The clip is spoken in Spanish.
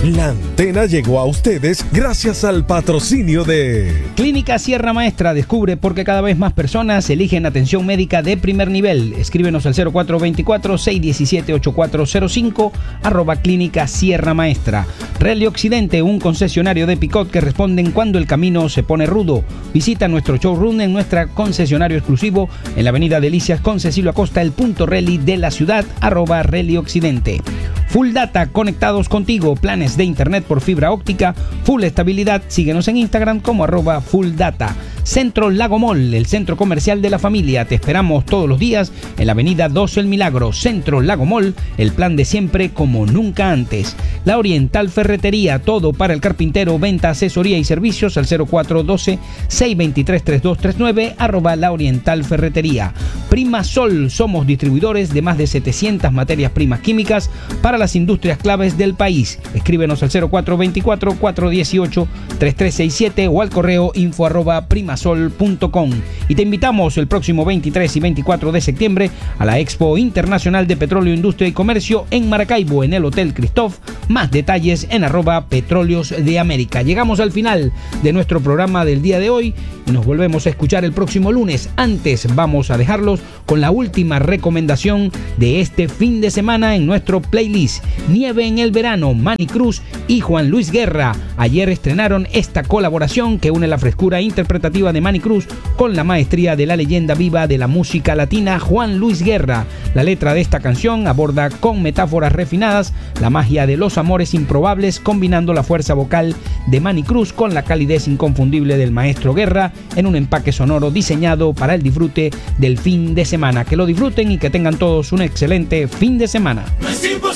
La antena llegó a ustedes gracias al patrocinio de Clínica Sierra Maestra. Descubre por qué cada vez más personas eligen atención médica de primer nivel. Escríbenos al 0424-617-8405 @Clínica Sierra Maestra. Rally Occidente, un concesionario de Picot que responden cuando el camino se pone rudo. Visita nuestro showroom en nuestro concesionario exclusivo en la avenida Delicias con Cecilio Acosta, el punto rally de la ciudad, @Rally Occidente. Full Data, conectados contigo, planes de internet por fibra óptica, full estabilidad. Síguenos en Instagram como @Full Data. Centro Lago Mall, el centro comercial de la familia. Te esperamos todos los días en la avenida 12 El Milagro. Centro Lago Mall, el plan de siempre como nunca antes. La Oriental Ferretería, todo para el carpintero, venta, asesoría y servicios al 0412-623-3239 @La Oriental Ferretería. Prima Sol, somos distribuidores de más de 700 materias primas químicas para las industrias claves del país. Escríbenos al 0424-418-3367 o al correo info@primasol.com. Y te invitamos el próximo 23 y 24 de septiembre a la Expo Internacional de Petróleo, Industria y Comercio en Maracaibo, en el Hotel Christoph. Más detalles en @Petróleos de América. Llegamos al final de nuestro programa del día de hoy y nos volvemos a escuchar el próximo lunes. Antes vamos a dejarlos con la última recomendación de este fin de semana en nuestro playlist. Nieve en el verano, Manny Cruz y Juan Luis Guerra. Ayer estrenaron esta colaboración que une la frescura interpretativa de Manny Cruz con la maestría de la leyenda viva de la música latina, Juan Luis Guerra. La letra de esta canción aborda con metáforas refinadas la magia de los amores improbables, combinando la fuerza vocal de Manny Cruz con la calidez inconfundible del maestro Guerra en un empaque sonoro diseñado para el disfrute del fin de semana. Que lo disfruten y que tengan todos un excelente fin de semana. No es imposible.